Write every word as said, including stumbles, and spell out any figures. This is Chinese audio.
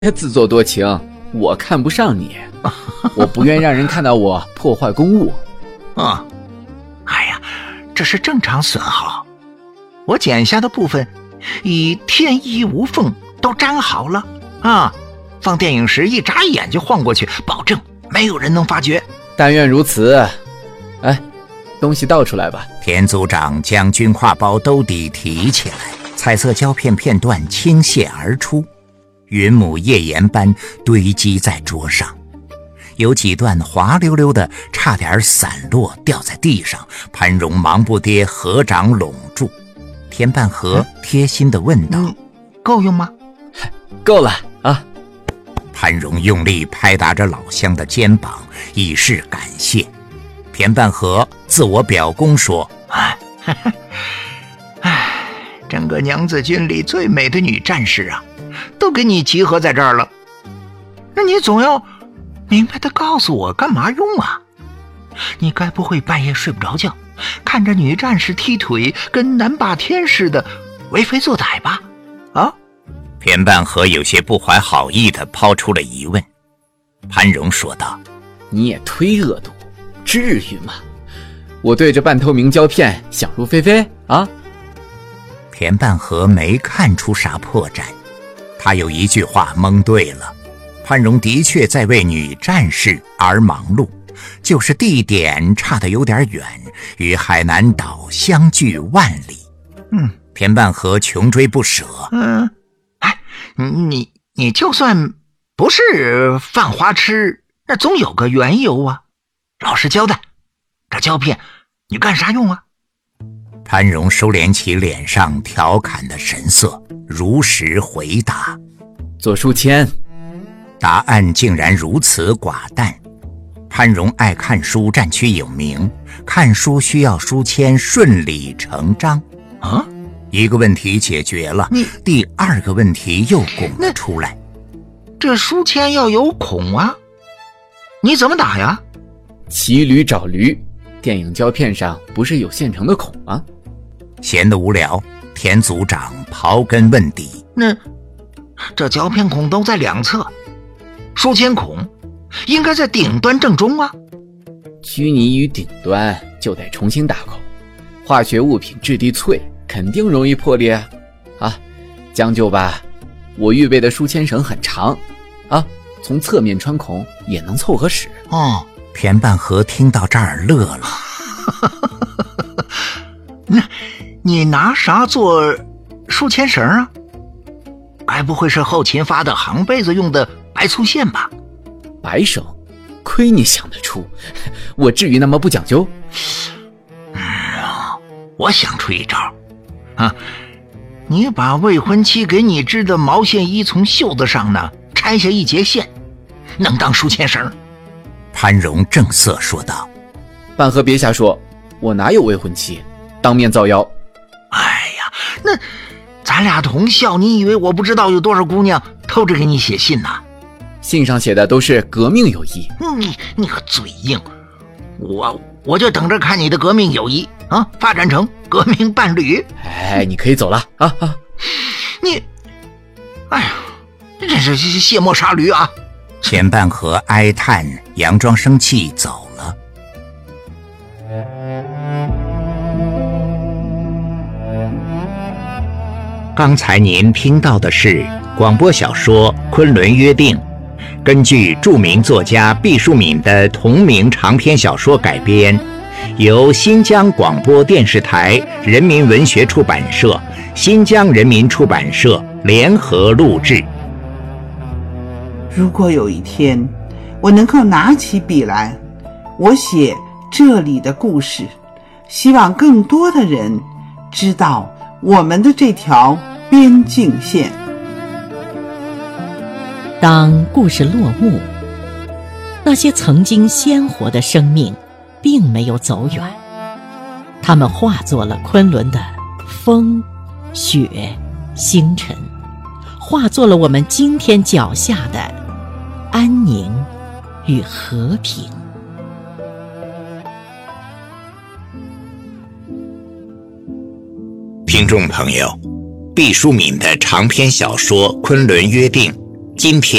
自作多情，我看不上你，我不愿让人看到我破坏公物。 啊、嗯，哎呀，这是正常损耗，我剪下的部分以天衣无缝都粘好了啊，放电影时一眨眼就晃过去，保证没有人能发觉。 但愿如此。哎，东西倒出来吧。 田组长将军挎包兜底提起来，彩色胶片片段倾泻而出，云母页岩般堆积在桌上，有几段滑溜溜的差点散落掉在地上。潘荣忙不迭合掌拢住，田半和贴心地问道、 嗯、够用吗？ 够了啊。 潘荣用力拍打着老乡的肩膀以示感谢。田半和自我表功说， 哎，整个娘子军里最美的女战士啊，都给你集合在这儿了，那你总要明白的告诉我干嘛用啊？你该不会半夜睡不着觉，看着女战士踢腿跟南霸天似的为非作歹吧？啊？ 田半和有些不怀好意地抛出了疑问。潘荣说道， 你也忒恶毒，至于吗？我对着半透明胶片想入非非啊？ 田半和没看出啥破绽，他有一句话蒙对了，潘荣的确在为女战士而忙碌，就是地点差得有点远，与海南岛相距万里。 嗯， 田半和穷追不舍。 嗯，哎，你你就算不是犯花痴，那总有个缘由啊。老实交代，这胶片你干啥用啊？ 潘荣收敛起脸上调侃的神色，如实回答， 做书签。 答案竟然如此寡淡。潘荣爱看书占区有名，看书需要书签顺理成章啊。 一个问题解决了，第二个问题又拱了出来。 这书签要有孔啊，你怎么打呀？ 骑驴找驴，电影胶片上不是有现成的孔吗？ 闲得无聊，田组长刨根问底。 那这胶片孔都在两侧，书签孔应该在顶端正中啊。 拘泥于顶端就得重新打孔，化学物品质地脆，肯定容易破裂啊！啊，将就吧，我预备的书签绳很长啊，从侧面穿孔也能凑合使。 哦， 田半和听到这儿乐了。 那你拿啥做书签绳啊？该不会是后勤发的行被子用的白粗线吧？ 白绳，亏你想得出，我至于那么不讲究？ 嗯，我想出一招啊，你把未婚妻给你织的毛线衣从袖子上呢拆下一截线，能当书签绳。 潘荣正色说道， 半和别瞎说，我哪有未婚妻，当面造谣。 哎呀，那咱俩同校，你以为我不知道有多少姑娘偷着给你写信呢？ 信上写的都是革命友谊。 你你可嘴硬，我我就等着看你的革命友谊啊发展成革命伴侣。 哎，你可以走了啊啊！ 你，哎呀，这真是卸磨杀驴啊！ 田半和哀叹，佯装生气走了。刚才您听到的是广播小说《昆仑约定》，根据著名作家毕淑敏的同名长篇小说改编，由新疆广播电视台人民文学出版社、新疆人民出版社联合录制。 如果有一天我能够拿起笔来，我写这里的故事，希望更多的人知道我们的这条边境线。 当故事落幕，那些曾经鲜活的生命并没有走远，它们化作了昆仑的风、雪、星辰，化作了我们今天脚下的安宁与和平。 听众朋友，毕淑敏的长篇小说《昆仑约定》 今篇